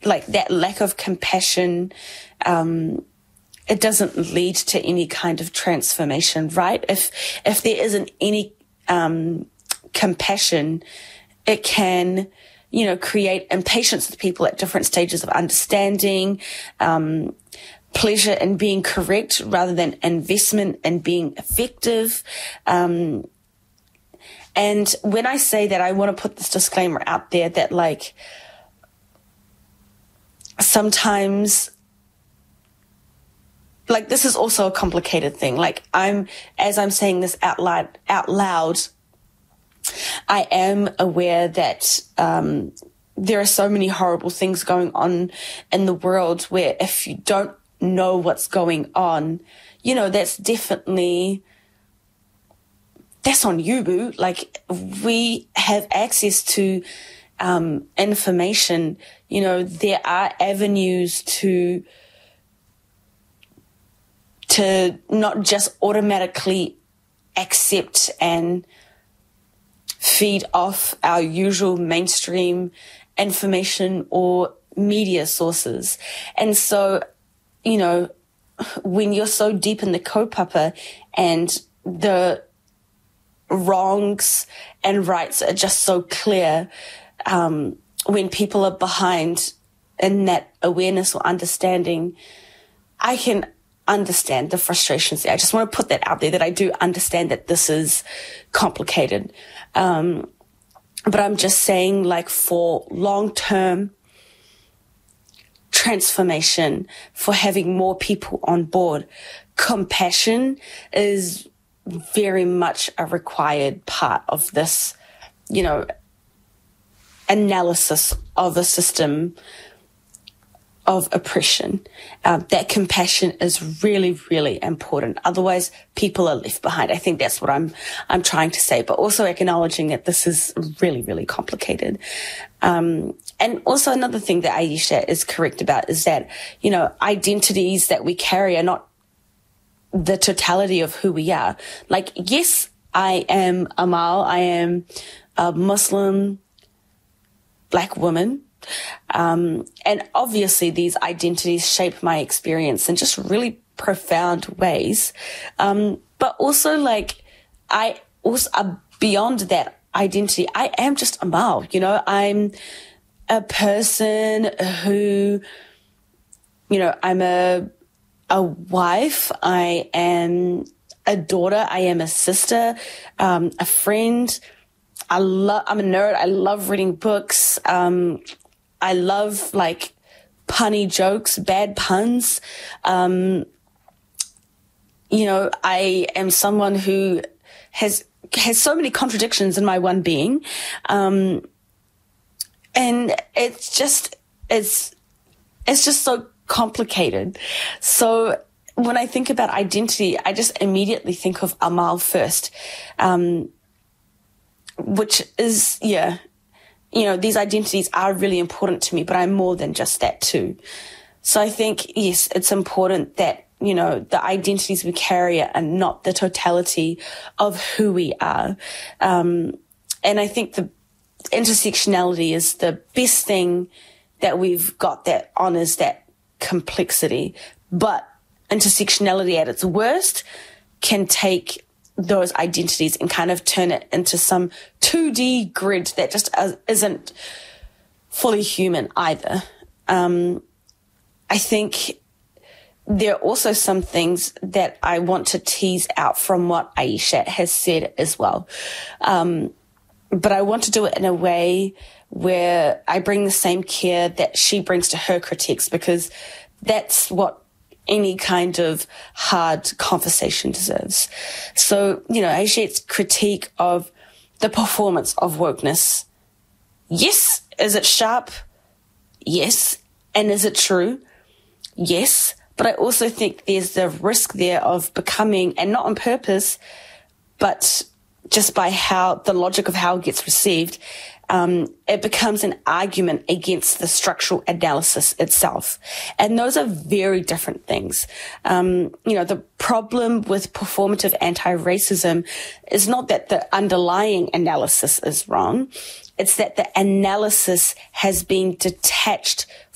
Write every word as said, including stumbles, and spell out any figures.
like that lack of compassion, um, it doesn't lead to any kind of transformation, right? If, if there isn't any, um, compassion, it can, you know, create impatience with people at different stages of understanding, um, pleasure in being correct rather than investment in being effective. Um, and when I say that, I want to put this disclaimer out there that, like, sometimes, like, this is also a complicated thing. Like, I'm, as I'm saying this out loud, out loud, I am aware that, um, there are so many horrible things going on in the world where if you don't know what's going on, you know, that's definitely, that's on you, boo. Like, we have access to, um, information. You know, there are avenues to, to not just automatically accept and feed off our usual mainstream information or media sources. And so, you know, when you're so deep in the kaupapa and the wrongs and rights are just so clear, um, when people are behind in that awareness or understanding, I can understand the frustrations there. I just want to put that out there, that I do understand that this is complicated. Um, but I'm just saying, like, for long-term transformation, for having more people on board, compassion is very much a required part of this, you know, analysis of a system of oppression. Um, that compassion is really, really important. Otherwise, people are left behind. I think that's what I'm I'm trying to say, but also acknowledging that this is really, really complicated. Um, and also another thing that Aisha is correct about is that, you know, identities that we carry are not the totality of who we are. Like, yes, I am Amal, I am a Muslim Black woman. Um, and obviously these identities shape my experience in just really profound ways. Um, but also, like, I also, uh, beyond that identity, I am just Amal, you know, I'm a person who, you know, I'm a, a wife, I am a daughter, I am a sister, um, a friend. I love, I'm a nerd. I love reading books. Um, I love, like, punny jokes, bad puns. Um, you know, I am someone who has, has so many contradictions in my one being. Um, and it's just, it's, it's just so complicated. So when I think about identity, I just immediately think of Amal first. Um, which is, yeah, you know, these identities are really important to me, but I'm more than just that too. So I think, yes, it's important that, you know, the identities we carry are not the totality of who we are. Um, and I think the intersectionality is the best thing that we've got that honors that complexity. But intersectionality at its worst can take those identities and kind of turn it into some two D grid that just isn't fully human either. Um, I think there are also some things that I want to tease out from what Aisha has said as well. Um, but I want to do it in a way where I bring the same care that she brings to her critiques, because that's what any kind of hard conversation deserves. So, you know, Aisha's critique of the performance of wokeness. Yes. Is it sharp? Yes. And is it true? Yes. But I also think there's the risk there of becoming, and not on purpose, but just by how the logic of how it gets received, Um, it becomes an argument against the structural analysis itself. And those are very different things. Um, you know, the problem with performative anti-racism is not that the underlying analysis is wrong. It's that the analysis has been detached